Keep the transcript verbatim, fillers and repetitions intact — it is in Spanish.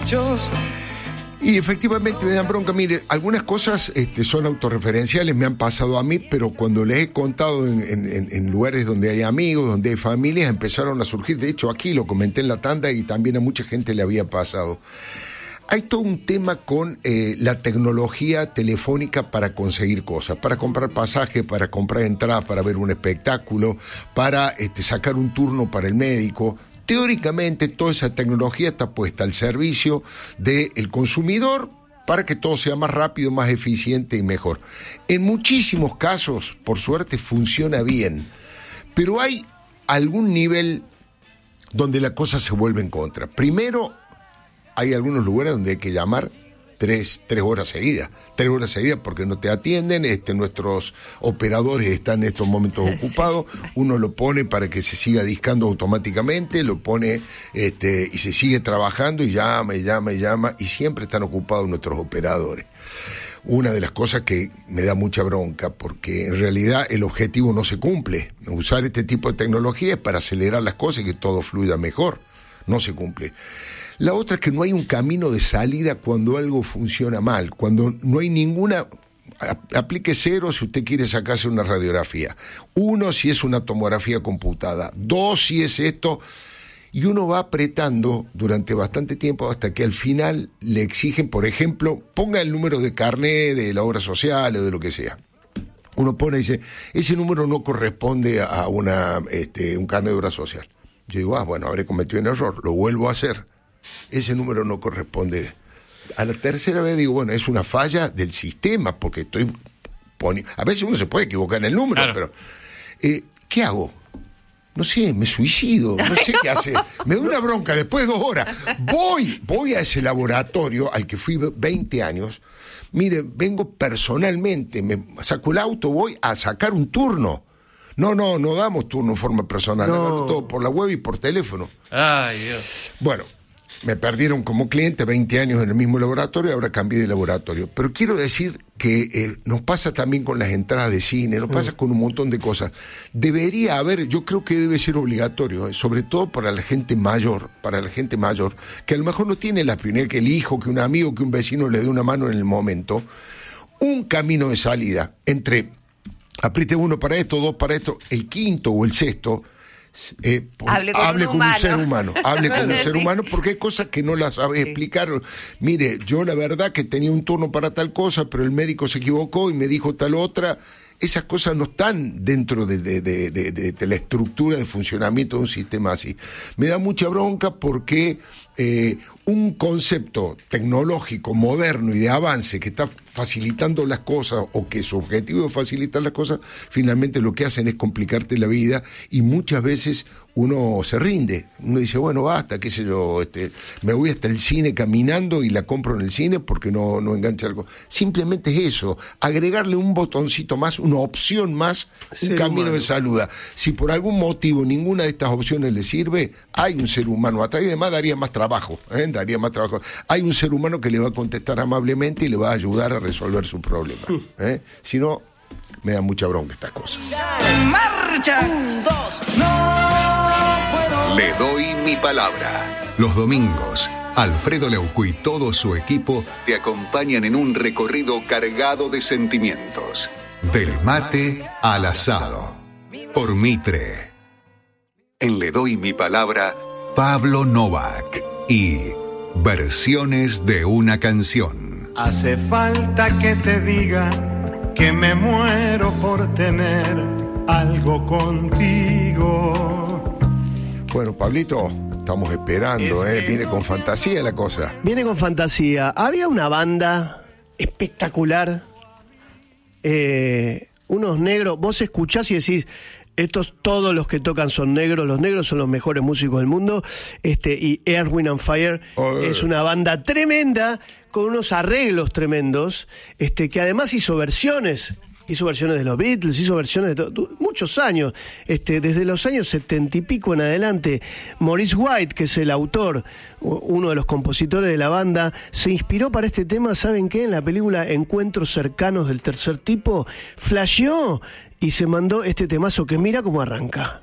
caprichoso. Y efectivamente me dan bronca. Mire, algunas cosas este, son autorreferenciales, me han pasado a mí, pero cuando les he contado en, en, en lugares donde hay amigos, donde hay familias, empezaron a surgir. De hecho, aquí lo comenté en la tanda y también a mucha gente le había pasado. Hay todo un tema con eh, la tecnología telefónica para conseguir cosas, para comprar pasajes, para comprar entradas, para ver un espectáculo, para este, sacar un turno para el médico. Teóricamente, toda esa tecnología está puesta al servicio del consumidor para que todo sea más rápido, más eficiente y mejor. En muchísimos casos, por suerte, funciona bien, pero hay algún nivel donde la cosa se vuelve en contra. Primero, hay algunos lugares donde hay que llamar tres, tres horas seguidas, tres horas seguidas porque no te atienden, este, nuestros operadores están en estos momentos ocupados, sí. Uno lo pone para que se siga discando automáticamente, lo pone este, y se sigue trabajando y llama y llama y llama y siempre están ocupados nuestros operadores. Una de las cosas que me da mucha bronca, porque en realidad el objetivo no se cumple. Usar este tipo de tecnología es para acelerar las cosas y que todo fluya mejor. No se cumple. La otra es que no hay un camino de salida cuando algo funciona mal, cuando no hay ninguna... Aplique cero si usted quiere sacarse una radiografía. Uno, si es una tomografía computada. Dos, si es esto... Y uno va apretando durante bastante tiempo hasta que al final le exigen, por ejemplo, ponga el número de carné de la obra social o de lo que sea. Uno pone y dice, ese número no corresponde a una este, un carné de obra social. Yo digo, ah, bueno, habré cometido un error, lo vuelvo a hacer. Ese número no corresponde. A la tercera vez digo, bueno, es una falla del sistema, porque estoy poniendo... A veces uno se puede equivocar en el número, claro. Pero... Eh, ¿qué hago? No sé, me suicido, no sé qué hacer. Me da una bronca después de dos horas. Voy, voy a ese laboratorio al que fui veinte años. Mire, vengo personalmente, me saco el auto, voy a sacar un turno. No, no, no damos turno en forma personal, no. Damos todo por la web y por teléfono. Ay, Dios. Bueno, me perdieron como cliente veinte años en el mismo laboratorio, ahora cambié de laboratorio. Pero quiero decir que eh, nos pasa también con las entradas de cine, nos pasa con un montón de cosas. Debería haber, yo creo que debe ser obligatorio, eh, sobre todo para la gente mayor, para la gente mayor, que a lo mejor no tiene la primera, que el hijo, que un amigo, que un vecino le dé una mano en el momento, un camino de salida entre apriete uno para esto, dos para esto, el quinto o el sexto, Eh, por, hable con, hable un, con un ser humano, hable con un sí. ser humano, porque hay cosas que no las sabes sí. explicar. Mire, yo la verdad que tenía un turno para tal cosa, pero el médico se equivocó y me dijo tal otra. Esas cosas no están dentro de, de, de, de, de, de la estructura de funcionamiento de un sistema así. Me da mucha bronca porque eh, un concepto tecnológico, moderno y de avance que está facilitando las cosas, o que su objetivo es facilitar las cosas, finalmente lo que hacen es complicarte la vida, y muchas veces uno se rinde. Uno dice, bueno, basta, qué sé yo, este, me voy hasta el cine caminando y la compro en el cine porque no, no engancha algo. Simplemente es eso, agregarle un botoncito más, una opción más, un ser camino humano de salud. Si por algún motivo ninguna de estas opciones le sirve, hay un ser humano atrás, y además daría más trabajo, ¿eh? daría más trabajo. Hay un ser humano que le va a contestar amablemente y le va a ayudar a resolver su problema. ¿eh? Si no, me da mucha bronca estas cosas. ¡Marcha! Un, dos, no puedo. Le doy mi palabra. Los domingos, Alfredo Leuco y todo su equipo te acompañan en un recorrido cargado de sentimientos. Del mate al asado. Por Mitre. En Le doy mi palabra, Pablo Novak y Versiones de una canción. Hace falta que te diga que me muero por tener algo contigo. Bueno, Pablito, estamos esperando, ¿eh? Viene con fantasía la cosa. Viene con fantasía. Había una banda espectacular, eh, unos negros, vos escuchás y decís, estos todos los que tocan son negros, los negros son los mejores músicos del mundo, este, y Earth, Wind and Fire oh, es una banda tremenda, con unos arreglos tremendos, este, que además hizo versiones, hizo versiones de los Beatles, hizo versiones de to- muchos años, este, desde los años setenta y pico en adelante. Maurice White, que es el autor, uno de los compositores de la banda, se inspiró para este tema, ¿saben qué? En la película Encuentros cercanos del tercer tipo, flasheó y se mandó este temazo que mira cómo arranca.